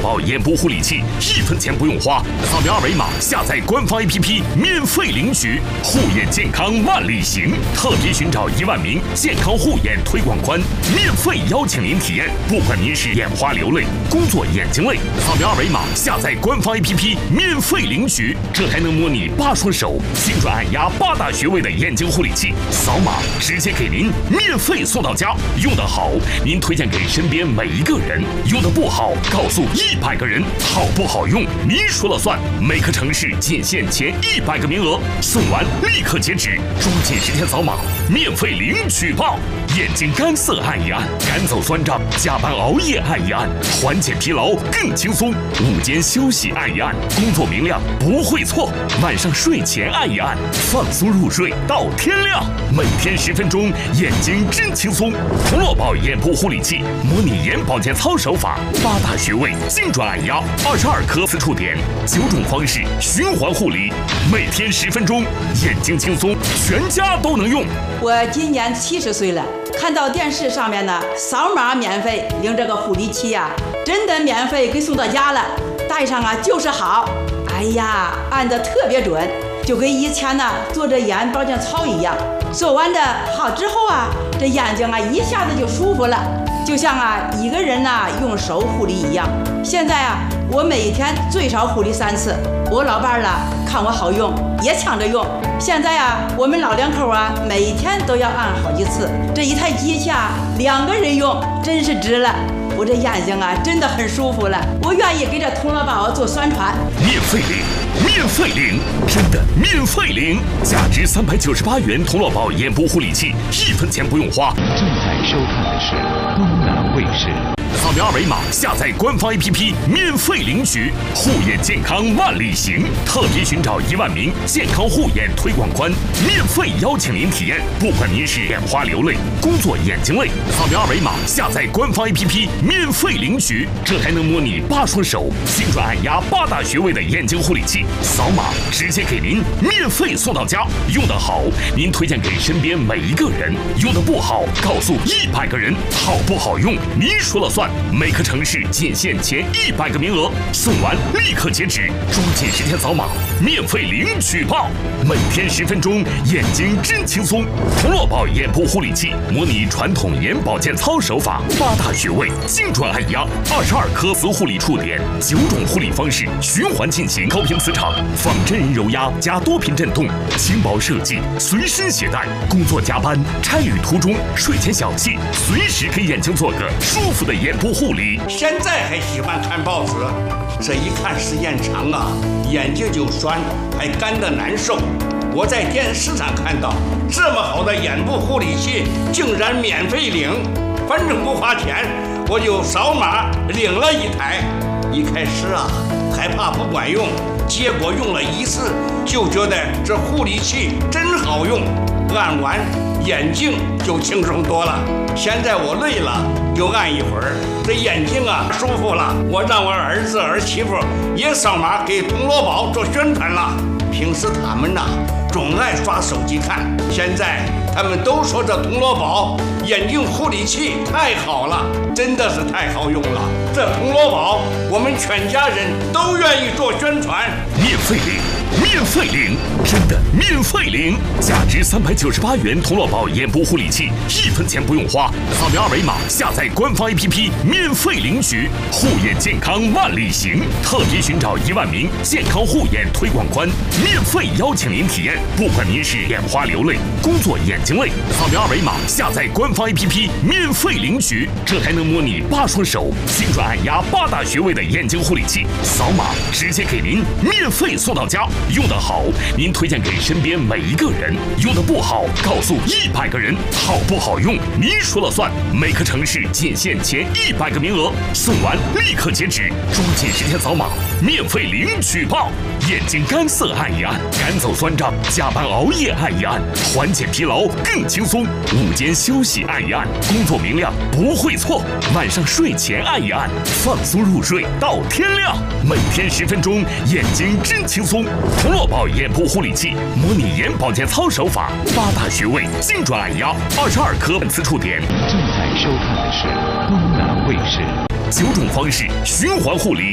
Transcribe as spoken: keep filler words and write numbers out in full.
宝眼部护理器，一分钱不用花，扫描二维码下载官方 A P P 免费领取。护眼健康万里行，特别寻找一万名健康护眼推广官，免费邀请您体验。不管您是眼花流泪、工作眼睛累，扫描二维码下载官方 A P P 免费领取。这还能模拟八双手精准按压八大穴位的眼睛护理器，扫码直接给您免费送到家。用得好，您推荐给身边每一个人；用得不好，告诉一百个人。好不好用，您说了算。每个城市仅限前一百个名额，送完立刻截止，抓紧时间扫码，免费领取吧！眼睛干涩按一按，赶走酸胀；加班熬夜按一按，缓解疲劳更轻松；午间休息按一按，工作明亮不会错；晚上睡前按一按，放松入睡到天亮。每天十分钟，眼睛真轻松。童乐宝眼部护理器，模拟眼保健操手法，八大穴位精准按压，二十二颗私触点，九种方式循环护理，每天十分钟，眼睛轻松，全家都能用。 我今年七十岁了，看到电视上面呢，扫码免费领这个护理器呀、啊，真的免费给送到家了，戴上啊就是好。哎呀，按得特别准，就跟以前呢做这眼保健操一样。做完的好之后啊，这眼睛啊一下子就舒服了，就像啊一个人呐用手护理一样。现在啊，我每天最少护理三次。我老伴儿啦看我好用，也抢着用。现在啊，我们老两口啊，每天都要按好几次。这一台机器啊，两个人用真是值了。我这眼睛啊，真的很舒服了。我愿意给这童乐宝做宣传。 免费领，免费领，真的免费领！价值三百九十八元童乐宝眼部护理器，一分钱不用花。 正在收看的是东南卫视。 扫描二维码下载官方 A P P 免费领取。护眼健康万里行，特别寻找一万名健康护眼推广官，免费邀请您体验。不管您是眼花流泪、工作眼睛累，扫描二维码下载官方 A P P 免费领取。这还能模拟八双手精准按压八大穴位的眼睛护理器，扫码直接给您免费送到家。用得好，您推荐给身边每一个人；用得不好，告诉一百个人。好不好用，您说了算。每个城市仅限前一百个名额，送完立刻截止，抓紧时间扫码，免费领取吧！每天十分钟，眼睛真轻松。童乐宝眼部护理器，模拟传统眼保健操手法，八大穴位精准按压，二十二颗磁护理触点，九种护理方式循环进行，高频磁场仿真人揉压加多频震动，轻薄设计，随身携带。工作加班、差旅途中、睡前小憩，随时给眼睛做个舒服的眼部护理。 现在还喜欢看报纸，这一看时间长啊，眼睛就酸，还干得难受。我在电视上看到这么好的眼部护理器，竟然免费领，反正不花钱，我就扫码领了一台。一开始啊，害怕不管用，结果用了一次就觉得这护理器真好用，按完眼睛就轻松多了。现在我累了就按一会儿，这眼睛啊舒服了。我让我儿子儿媳妇也扫码给童乐宝做宣传了。平时他们呐、啊、总爱刷手机看，现在他们都说这童乐宝眼睛护理器太好了，真的是太好用了。这童乐宝我们全家人都愿意做宣传。 免费领，免费领，真的免费领！价值三百九十八元童乐宝眼部护理器，一分钱不用花。扫描二维码下载官方 A P P 免费领取。护眼健康万里行，特别寻找一万名健康护眼推广官，免费邀请您体验。不管您是眼花流泪、工作眼睛累，扫描二维码下载官方 A P P 免费领取。这还能模拟八双手精准按压八大穴位的眼睛护理器，扫码直接给您免费送到家。用得好，您推荐给身边每一个人；用得不好，告诉一百个人。好不好用，您说了算。每个城市仅限前一百个名额，送完立刻截止，抓紧时间扫码，免费领取吧！眼睛干涩按一按，赶走酸胀；加班熬夜按一按，缓解疲劳更轻松；午间休息按一按，工作明亮不会错；晚上睡前按一按，放松入睡到天亮。每天十分钟，眼睛真轻松。童乐宝眼部护理器，模拟眼保健操手法，八大穴位精准按压，二十二颗磁触点。 正在收看的是东南卫视。 九种方式循环护理。